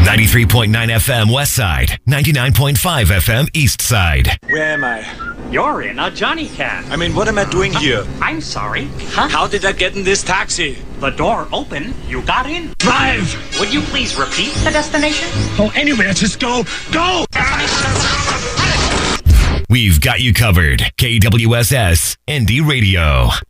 93.9 FM West Side, 99.5 FM East Side. Where am I? You're in a Johnny Cab. I mean, what am I doing here? I'm sorry. Huh? How did I get in this taxi? The door opened. You got in. Drive! Would you please repeat the destination? Oh, anywhere. Just go. Go! We've got you covered. KWSS Indie Radio.